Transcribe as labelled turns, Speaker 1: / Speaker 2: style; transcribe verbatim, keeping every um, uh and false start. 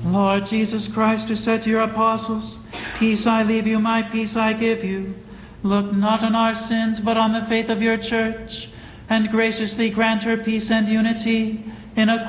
Speaker 1: Lord Jesus Christ, who said to your apostles, "Peace I leave you, my peace I give you," look not on our sins, but on the faith of your church, and graciously grant her peace and unity in accordance